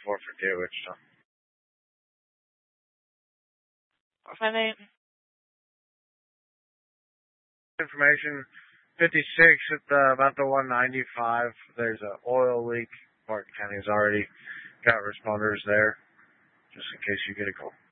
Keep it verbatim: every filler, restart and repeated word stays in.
four fifty-eight Wichita. four five eight. Information, fifty-six at the, about the one ninety-five. There's an oil leak. Martin County's already got responders there, just in case you get a call.